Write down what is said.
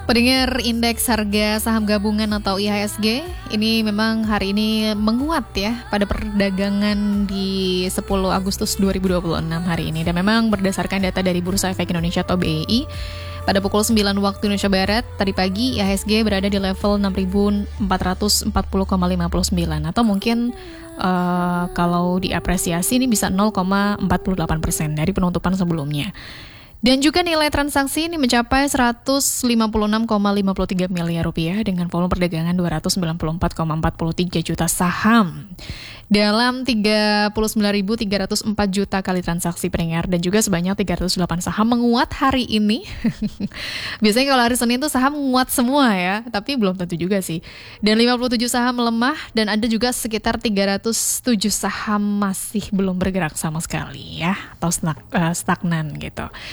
Pendengar indeks harga saham gabungan atau IHSG ini memang hari ini menguat ya pada perdagangan di 10 Agustus 2026 hari ini. Dan memang berdasarkan data dari Bursa Efek Indonesia atau BEI, pada pukul 9 waktu Indonesia Barat tadi pagi IHSG berada di level 6.440,59 atau mungkin kalau diapresiasi ini bisa 0,48% dari penutupan sebelumnya. Dan juga nilai transaksi ini mencapai 156,53 miliar rupiah dengan volume perdagangan 294,43 juta saham dalam 39.304 juta kali transaksi pendengar, dan juga sebanyak 308 saham menguat hari ini. Biasanya kalau hari Senin tuh saham menguat semua ya, tapi belum tentu juga sih. Dan 57 saham melemah dan ada juga sekitar 307 saham masih belum bergerak sama sekali ya, atau stagnan gitu.